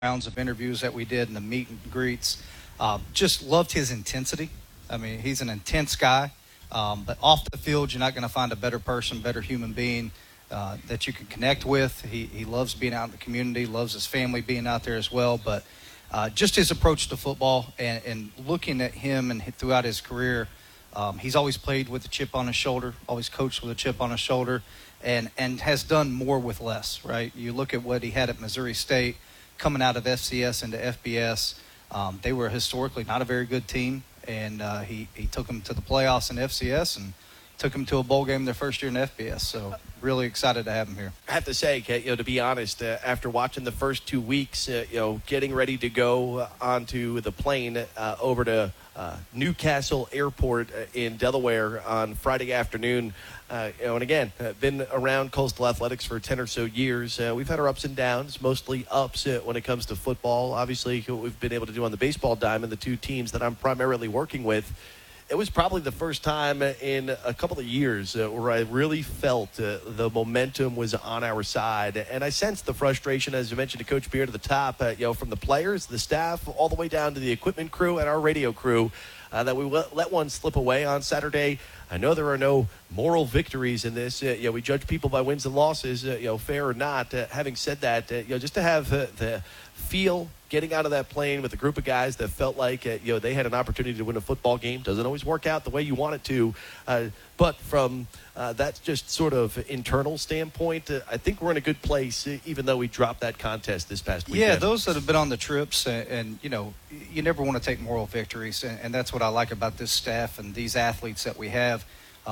rounds of interviews that we did and the meet and greets. Just loved his intensity. I mean, he's an intense guy, but off the field, you're not going to find a better person, better human being that you can connect with. He loves being out in the community, loves his family being out there as well. But just his approach to football and looking at him and throughout his career, he's always played with a chip on his shoulder, always coached with a chip on his shoulder, and has done more with less, right? You look at what he had at Missouri State, coming out of FCS into FBS. They were historically not a very good team, and he took them to the playoffs in FCS and took them to a bowl game their first year in FBS. So really excited to have him here. I have to say, to be honest, after watching the first 2 weeks, getting ready to go onto the plane over to Newcastle Airport in Delaware on Friday afternoon, and again, been around Coastal Athletics for 10 or so years. We've had our ups and downs, mostly ups when it comes to football. Obviously, what we've been able to do on the baseball diamond, the two teams that I'm primarily working with, it was probably the first time in a couple of years where I really felt the momentum was on our side. And I sensed the frustration, as you mentioned, to Coach Beard at the top, from the players, the staff, all the way down to the equipment crew and our radio crew, that we let one slip away on Saturday. I know there are no moral victories in this. We judge people by wins and losses, fair or not. Having said that, just to have the feel getting out of that plane with a group of guys that felt like they had an opportunity to win a football game. Doesn't always work out the way you want it to, but from that just sort of internal standpoint, I think we're in a good place, even though we dropped that contest this past weekend. Yeah, those that have been on the trips, and you never want to take moral victories, and that's what I like about this staff and these athletes that we have.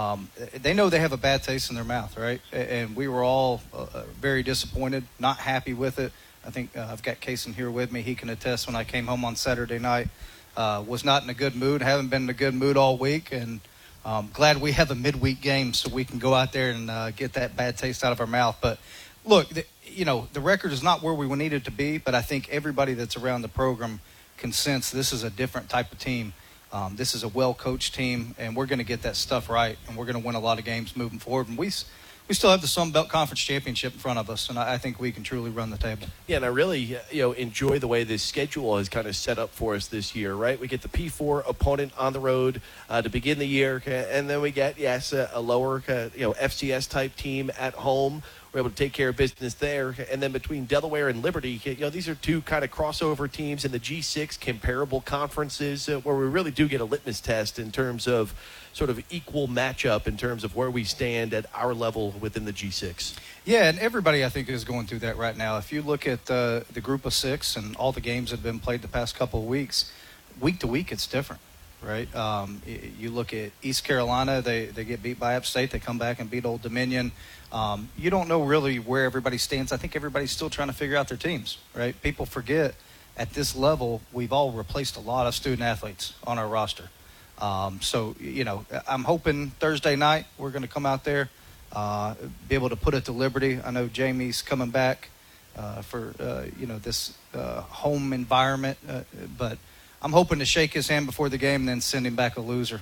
They know they have a bad taste in their mouth, right? And we were all very disappointed, not happy with it. I think I've got Kaysen here with me. He can attest when I came home on Saturday night, was not in a good mood, haven't been in a good mood all week, and glad we have a midweek game so we can go out there and get that bad taste out of our mouth. But look, the record is not where we need it to be, but I think everybody that's around the program can sense this is a different type of team. This is a well-coached team, and we're going to get that stuff right, and we're going to win a lot of games moving forward. And we still have the Sun Belt Conference Championship in front of us, and I think we can truly run the table. Yeah, and I really, enjoy the way this schedule is kind of set up for us this year, right? We get the P4 opponent on the road to begin the year, and then we get, a lower, FCS-type team at home. We're able to take care of business there. And then between Delaware and Liberty, these are two kind of crossover teams in the G6 comparable conferences where we really do get a litmus test in terms of sort of equal matchup in terms of where we stand at our level within the G6. Yeah, and everybody, I think, is going through that right now. If you look at the group of six and all the games that have been played the past couple of weeks, week to week it's different, right? You look at East Carolina, they get beat by App State. They come back and beat Old Dominion. You don't know really where everybody stands. I think everybody's still trying to figure out their teams, right? People forget at this level we've all replaced a lot of student athletes on our roster. So, I'm hoping Thursday night we're going to come out there, be able to put it to Liberty. I know Jamie's coming back for, this home environment, but I'm hoping to shake his hand before the game and then send him back a loser.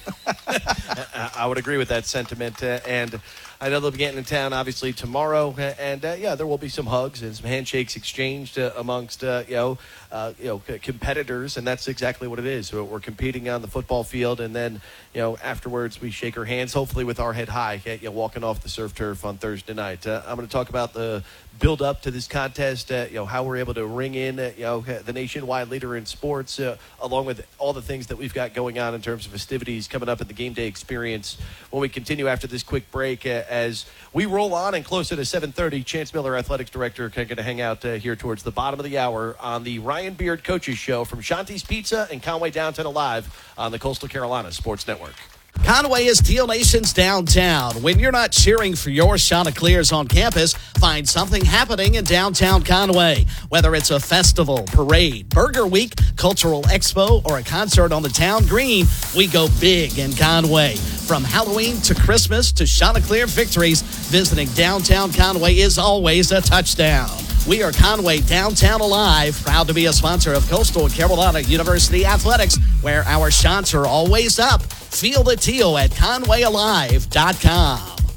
I would agree with that sentiment. And I know they'll be getting in town, obviously, tomorrow. And, there will be some hugs and some handshakes exchanged amongst, competitors. And that's exactly what it is. We're competing on the football field. And then, afterwards we shake our hands, hopefully with our head high, walking off the surf turf on Thursday night. I'm going to talk about the build up to this contest, how we're able to ring in, the nationwide leader in sports, along with all the things that we've got going on in terms of festivities coming up at the Game Day Experience. When we continue after this quick break, as we roll on and closer to 7:30, Chance Miller, Athletics Director, going to hang out here towards the bottom of the hour on the Ryan Beard Coaches Show from Shanti's Pizza and Conway Downtown Alive on the Coastal Carolina Sports Network. Conway is Teal Nation's downtown. When you're not cheering for your Chanticleers on campus, find something happening in downtown Conway. Whether it's a festival, parade, Burger Week, cultural expo, or a concert on the town green, we go big in Conway. From Halloween to Christmas to Chanticleer victories, visiting downtown Conway is always a touchdown. We are Conway Downtown Alive, proud to be a sponsor of Coastal Carolina University Athletics, where our shots are always up. Feel the teal at ConwayAlive.com.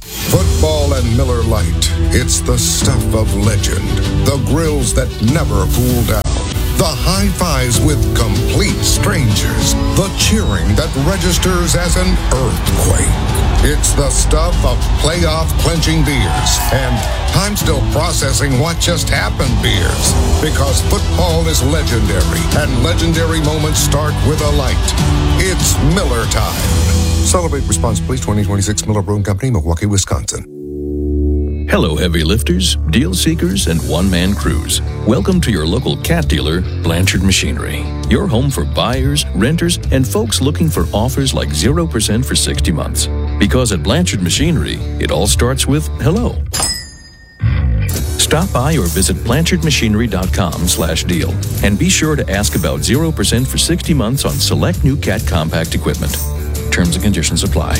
Football and Miller Lite. It's the stuff of legend. The grills that never cool down. The high fives with complete strangers. The cheering that registers as an earthquake. It's the stuff of playoff clinching beers. And I'm still processing what just happened beers. Because football is legendary. And legendary moments start with a light. It's Miller time. Celebrate responsibly. 2026 Miller Brewing Company, Milwaukee, Wisconsin. Hello, heavy lifters, deal seekers, and one-man crews. Welcome to your local cat dealer, Blanchard Machinery. Your home for buyers, renters, and folks looking for offers like 0% for 60 months. Because at Blanchard Machinery, it all starts with hello. Stop by or visit BlanchardMachinery.com/deal and be sure to ask about 0% for 60 months on select new cat compact equipment. Terms and conditions apply.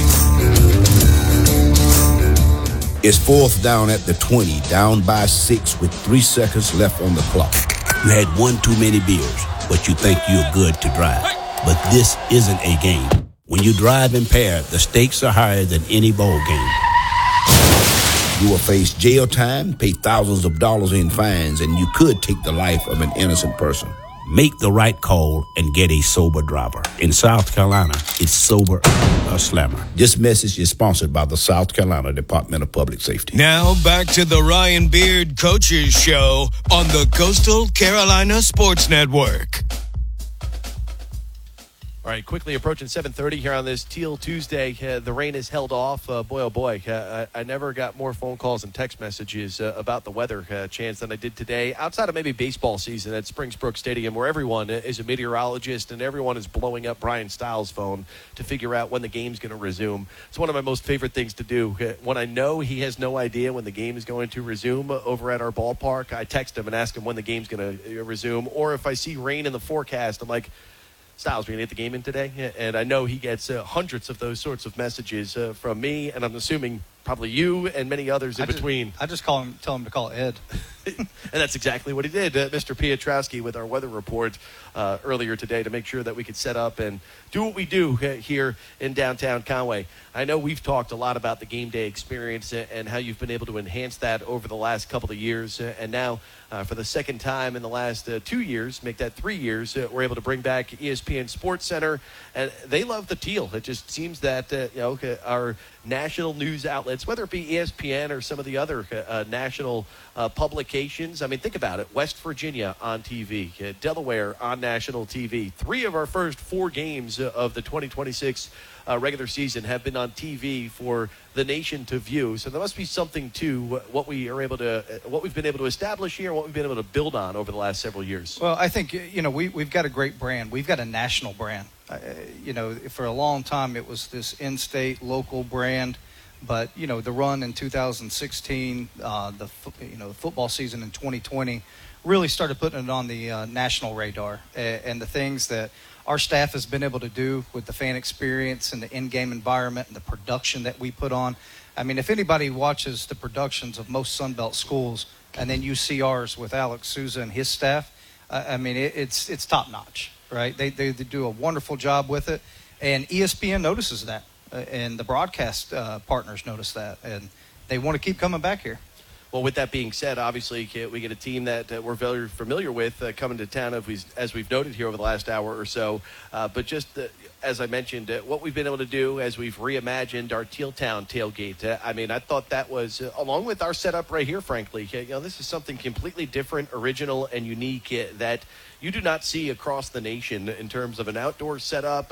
It's fourth down at the 20, down by 6 with 3 seconds left on the clock. You had one too many beers, but you think you're good to drive. But this isn't a game. When you drive impaired, the stakes are higher than any bowl game. You will face jail time, pay thousands of dollars in fines, and you could take the life of an innocent person. Make the right call and get a sober driver. In South Carolina, it's sober or slammer. This message is sponsored by the South Carolina Department of Public Safety. Now back to the Ryan Beard Coaches Show on the Coastal Carolina Sports Network. All right, quickly approaching 7:30 here on this Teal Tuesday. The rain has held off. Boy, oh boy, I never got more phone calls and text messages about the weather chance than I did today. Outside of maybe baseball season at Springsbrook Stadium, where everyone is a meteorologist and everyone is blowing up Brian Stiles' phone to figure out when the game's going to resume. It's one of my most favorite things to do. When I know he has no idea when the game is going to resume over at our ballpark, I text him and ask him when the game's going to resume. Or if I see rain in the forecast, I'm like, Stiles, we're going to get the game in today? And I know he gets hundreds of those sorts of messages from me, and I'm assuming probably you and many others in between. I just tell him to call Ed. And that's exactly what he did. Mr. Piotrowski with our weather report earlier today to make sure that we could set up and do what we do here in downtown Conway. I know we've talked a lot about the game day experience and how you've been able to enhance that over the last couple of years. And now, for the second time in the last 2 years, make that 3 years, we're able to bring back ESPN Sports Center. And they love the teal. It just seems that our national news outlets, whether it be ESPN or some of the other national publications. I mean, think about it. West Virginia on TV, Delaware on national TV. 3 of our first 4 games of the 2026 regular season have been on TV for the nation to view. So there must be something to what we've been able to establish here, and what we've been able to build on over the last several years. Well, I think we've got a great brand. We've got a national brand. For a long time it was this in-state local brand. But, the run in 2016, the football season in 2020 really started putting it on the national radar. And the things that our staff has been able to do with the fan experience and the in-game environment and the production that we put on. I mean, if anybody watches the productions of most Sunbelt schools and then you see ours with Alex Souza and his staff, it's top-notch, right? They do a wonderful job with it. And ESPN notices that. And the broadcast partners notice that, and they want to keep coming back here. Well, with that being said, obviously we get a team that we're very familiar with coming to town, as we've noted here over the last hour or so. But just as I mentioned, what we've been able to do as we've reimagined our Teal Town tailgate. I thought that was, along with our setup right here, frankly, this is something completely different, original, and unique that you do not see across the nation in terms of an outdoor setup.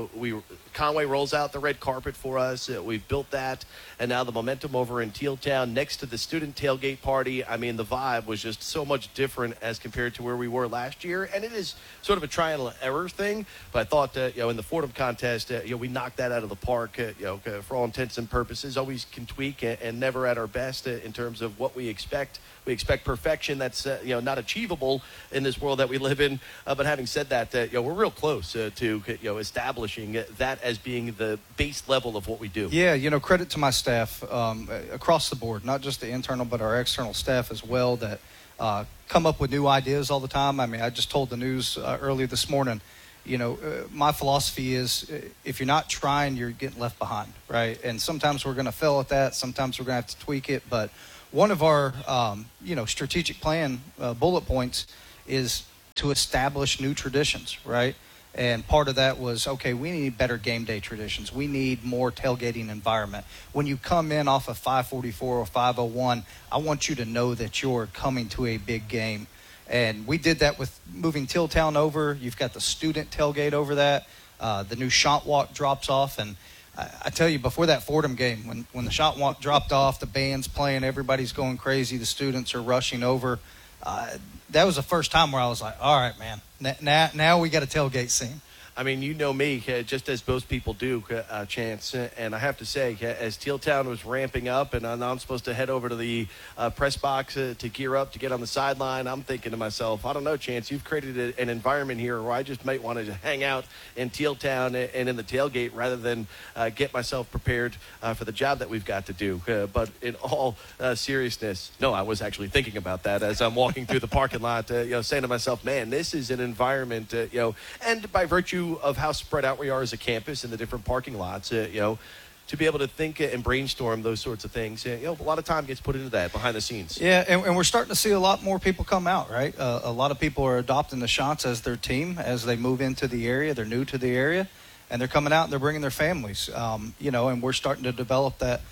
Conway rolls out the red carpet for us. We've built that, and now the momentum over in Teal Town next to the student tailgate party. I mean, the vibe was just so much different as compared to where we were last year, and it is sort of a trial and error thing. But I thought, in the Fordham contest, we knocked that out of the park. For all intents and purposes, always can tweak and never at our best in terms of what we expect. We expect perfection. That's not achievable in this world that we live in. But having said that, we're real close to establishing that as being the base level of what we do. Yeah, credit to my staff across the board, not just the internal but our external staff as well, that come up with new ideas all the time. I mean, I just told the news earlier this morning, My philosophy is if you're not trying, you're getting left behind, right? And sometimes we're going to fail at that. Sometimes we're going to have to tweak it. But one of our, strategic plan bullet points is to establish new traditions, right? And part of that was, okay, we need better game day traditions. We need more tailgating environment. When you come in off of 544 or 501, I want you to know that you're coming to a big game. And we did that with moving Tilltown over. You've got the student tailgate over that. The new shot walk drops off. And I tell you, before that Fordham game, when the shot walk dropped off, the band's playing, everybody's going crazy, the students are rushing over. That was the first time where I was like, all right, man, now we got a tailgate scene. I mean, you know me, just as most people do, Chance. And I have to say, as Tealtown was ramping up and I'm supposed to head over to the press box to gear up to get on the sideline, I'm thinking to myself, I don't know, Chance, you've created an environment here where I just might want to hang out in Tealtown and in the tailgate rather than get myself prepared for the job that we've got to do. But in all seriousness, no, I was actually thinking about that as I'm walking through the parking lot, saying to myself, man, this is an environment, and by virtue of how spread out we are as a campus in the different parking lots, to be able to think and brainstorm those sorts of things, a lot of time gets put into that behind the scenes. Yeah, and we're starting to see a lot more people come out, right? A lot of people are adopting the Shots as their team as they move into the area. They're new to the area, and they're coming out and they're bringing their families, and we're starting to develop that,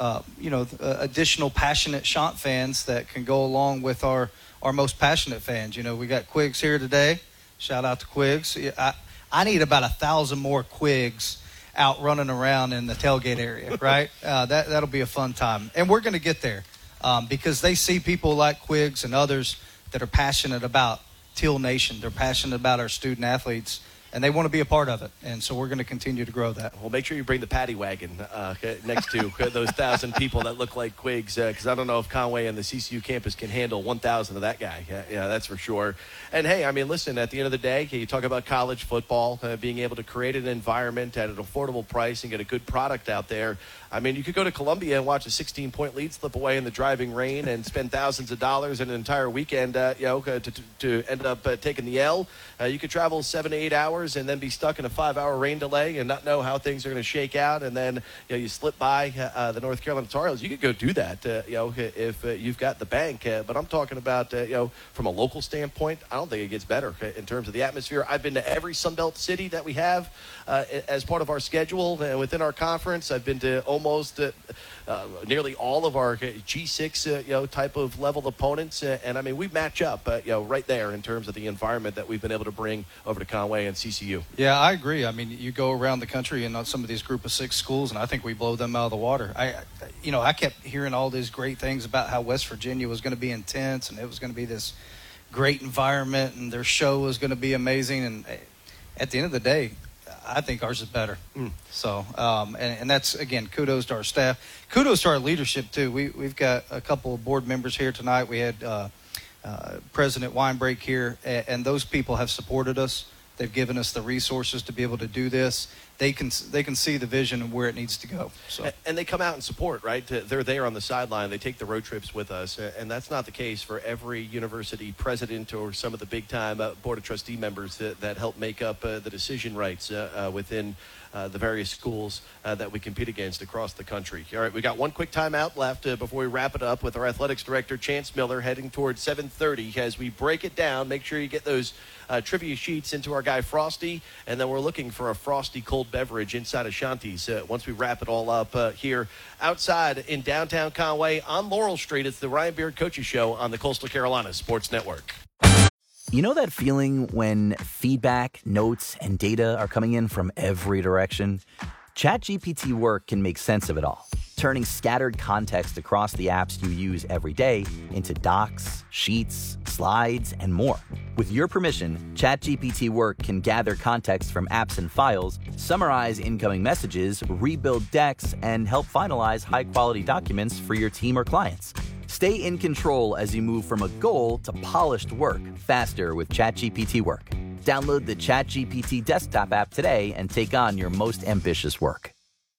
additional passionate Shot fans that can go along with our most passionate fans. We got Quigs here today. Shout out to Quigs. I need about 1,000 more Quigs out running around in the tailgate area, right? That'll be a fun time. And we're going to get there because they see people like Quigs and others that are passionate about Teal Nation. They're passionate about our student athletes, and they want to be a part of it. And so we're going to continue to grow that. Well, make sure you bring the paddy wagon next to those 1,000 people that look like Quigs, because I don't know if Conway and the CCU campus can handle 1,000 of that guy. Yeah, that's for sure. And, hey, I mean, listen, at the end of the day, you talk about college football, being able to create an environment at an affordable price and get a good product out there. I mean, you could go to Columbia and watch a 16-point lead slip away in the driving rain and spend thousands of dollars in an entire weekend, to end up taking the L. You could travel 7 to 8 hours and then be stuck in a 5-hour rain delay and not know how things are going to shake out. And then, you slip by the North Carolina Tar Heels. You could go do that, if you've got the bank. But I'm talking about, from a local standpoint, I don't think it gets better in terms of the atmosphere. I've been to every Sunbelt city that we have as part of our schedule within our conference. I've been to almost nearly all of our G6 type of level opponents, and I mean we match up right there in terms of the environment that we've been able to bring over to Conway and CCU. Yeah, I agree. I mean, you go around the country and on some of these group of 6 schools, and I think we blow them out of the water. I kept hearing all these great things about how West Virginia was going to be intense and it was going to be this great environment and their show was going to be amazing, and at the end of the day, I think ours is better. So, and that's, again, kudos to our staff. Kudos to our leadership, too. We've got a couple of board members here tonight. We had President Weinbrake here, and those people have supported us. They've given us the resources to be able to do this. They can see the vision and where it needs to go. So. And they come out and support, right? They're there on the sideline. They take the road trips with us. And that's not the case for every university president or some of the big-time Board of Trustee members that help make up the decision rights within the various schools that we compete against across the country. All right, we got one quick timeout left before we wrap it up with our athletics director, Chance Miller, heading towards 7:30. As we break it down, make sure you get those trivia sheets into our guy Frosty, and then we're looking for a Frosty cold beverage inside of Shanti's once we wrap it all up here outside in downtown Conway on Laurel Street. It's the Ryan Beard Coaches Show on the Coastal Carolina Sports Network. You know that feeling when feedback, notes, and data are coming in from every direction? ChatGPT Work can make sense of it all, turning scattered context across the apps you use every day into docs, sheets, slides, and more. With your permission, ChatGPT Work can gather context from apps and files, summarize incoming messages, rebuild decks, and help finalize high-quality documents for your team or clients. Stay in control as you move from a goal to polished work faster with ChatGPT Work. Download the ChatGPT desktop app today and take on your most ambitious work.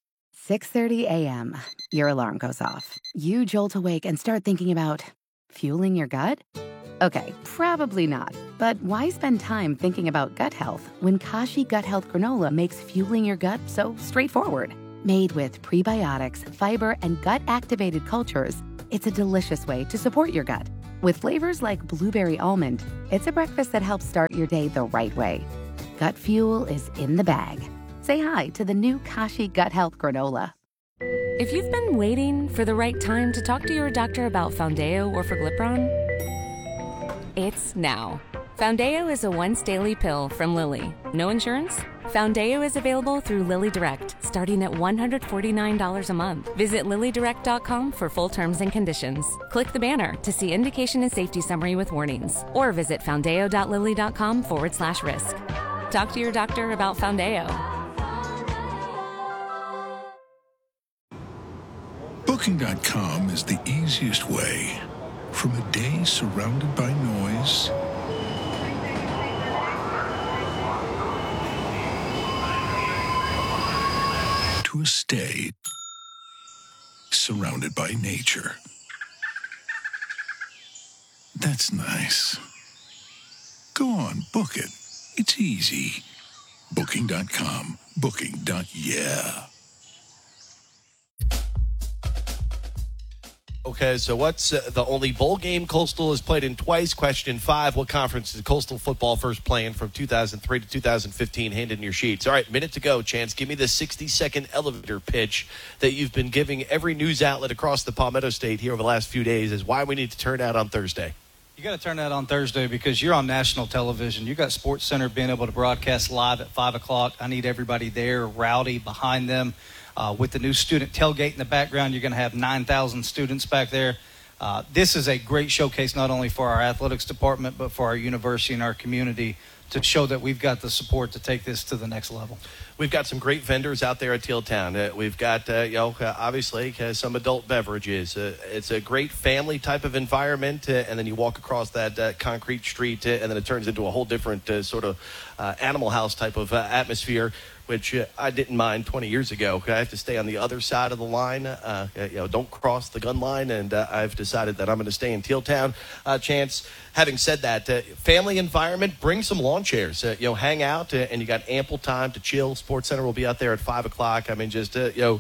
6:30 a.m. Your alarm goes off. You jolt awake and start thinking about fueling your gut? Okay, probably not. But why spend time thinking about gut health when Kashi Gut Health Granola makes fueling your gut so straightforward? Made with prebiotics, fiber, and gut-activated cultures, it's a delicious way to support your gut. With flavors like blueberry almond, it's a breakfast that helps start your day the right way. Gut fuel is in the bag. Say hi to the new Kashi Gut Health Granola. If you've been waiting for the right time to talk to your doctor about Foundeo or Forglipron, it's now. Foundeo is a once-daily pill from Lilly. No insurance? Foundeo is available through Lilly Direct, starting at $149 a month. Visit LillyDirect.com for full terms and conditions. Click the banner to see indication and safety summary with warnings, or visit foundeo.lilly.com/risk. Talk to your doctor about Foundeo. Booking.com is the easiest way. From a day surrounded by noise to a stay surrounded by nature. That's nice. Go on, book it. It's easy. Booking.com. Booking.yeah. Okay, so what's the only bowl game Coastal has played in twice? Question 5, what conference did Coastal football first play in from 2003 to 2015? Hand in your sheets. All right, minute to go, Chance. Give me the 60-second elevator pitch that you've been giving every news outlet across the Palmetto State here over the last few days is why we need to turn out on Thursday. You got to turn that on Thursday because you're on national television. You got SportsCenter being able to broadcast live at 5 o'clock. I need everybody there, rowdy behind them. With the new student tailgate in the background, you're going to have 9,000 students back there. This is a great showcase not only for our athletics department, but for our university and our community to show that we've got the support to take this to the next level. We've got some great vendors out there at Teal Town. We've got, obviously some adult beverages. It's a great family type of environment, and then you walk across that concrete street, and then it turns into a whole different sort of Animal House type of atmosphere, which I didn't mind 20 years ago. I have to stay on the other side of the line. Don't cross the gun line, and I've decided that I'm going to stay in Teal Town. Chance, having said that, family environment, bring some lawn chairs. Hang out, and you got ample time to chill. SportsCenter will be out there at 5 o'clock. I mean, just,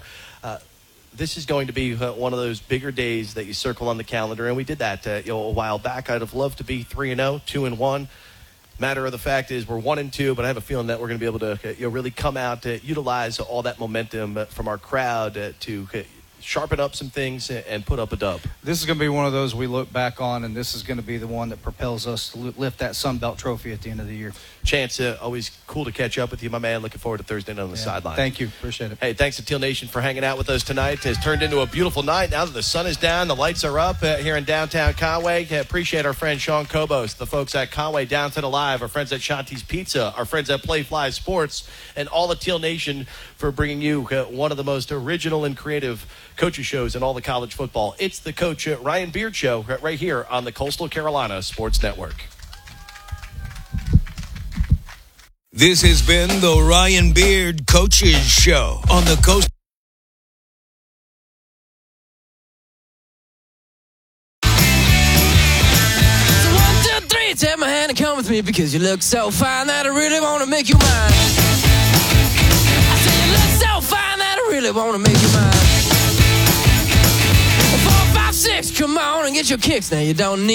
this is going to be one of those bigger days that you circle on the calendar, and we did that a while back. I'd have loved to be 3-0, 2-1. Matter of the fact is we're 1-2, but I have a feeling that we're going to be able to really come out to utilize all that momentum from our crowd to sharpen up some things and put up a dub. This is going to be one of those we look back on, and this is going to be the one that propels us to lift that Sun Belt trophy at the end of the year. Chance, always cool to catch up with you, my man. Looking forward to Thursday night on the sideline. Thank you. Appreciate it. Hey, thanks to Teal Nation for hanging out with us tonight. It's turned into a beautiful night. Now that the sun is down, the lights are up here in downtown Conway. Appreciate our friend Sean Kobos, the folks at Conway Downtown Alive, our friends at Shanti's Pizza, our friends at Play Fly Sports, and all the Teal Nation for bringing you one of the most original and creative coaches shows in all the college football. It's the Coach Ryan Beard Show right here on the Coastal Carolina Sports Network. This has been the Ryan Beard Coaches Show on the Coast. So 1, 2, 3, take my hand and come with me because you look so fine that I really want to make you mine. I say you look so fine that I really want to make you mine. 4, 5, 6, come on and get your kicks now. You don't need